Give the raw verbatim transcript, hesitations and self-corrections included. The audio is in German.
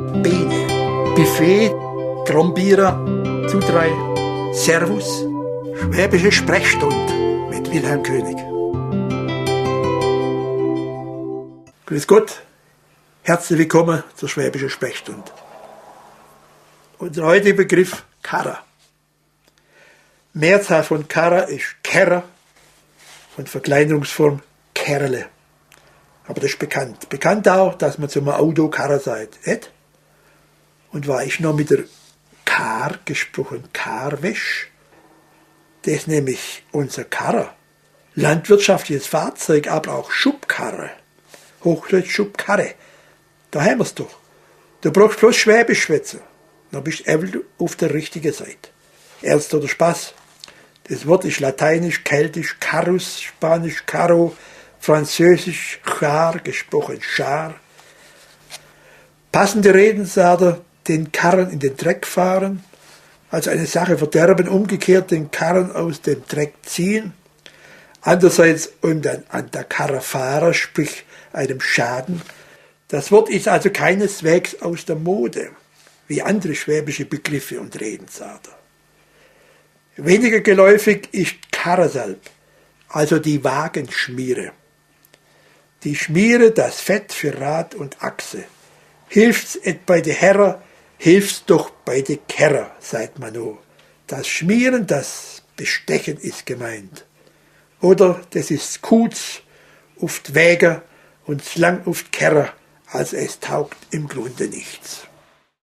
Bene, Buffet, Grombierer, zu drei, Servus, Schwäbische Sprechstunde mit Wilhelm König. Grüß Gott, herzlich willkommen zur Schwäbischen Sprechstunde. Unser heutiger Begriff Karrer. Mehrzahl von Karrer ist Kerrer und Verkleinerungsform Kerle. Aber das ist bekannt. Bekannt auch, dass man zum Auto Karrer sagt. Nicht? Und war ich noch mit der Kar gesprochen, Karwäsch. Das ist nämlich unser Karrer. Landwirtschaftliches Fahrzeug, aber auch Schubkarre. Hochdeutsch Schubkarre. Da haben wir es doch. Du brauchst bloß Schwäbisch schwätzen. Dann bist du auf der richtigen Seite. Ernst oder Spaß? Das Wort ist lateinisch, keltisch, carus, spanisch, caro, französisch, char, gesprochen char. Passende Redensarter, den Karren in den Dreck fahren, also eine Sache verderben, umgekehrt den Karren aus dem Dreck ziehen. Andererseits um dann an der Karre fahren, sprich einem Schaden. Das Wort ist also keineswegs aus der Mode, wie andere schwäbische Begriffe und Redensarter. Weniger geläufig ist Karresalb, also die Wagenschmiere. Die Schmiere, das Fett für Rad und Achse. Hilft's et bei de Herrer, hilft's doch bei de Kerrer, sagt man no. Das Schmieren, das Bestechen ist gemeint. Oder das ist Kutz, oft Wäger und lang oft Kerrer, also es taugt im Grunde nichts.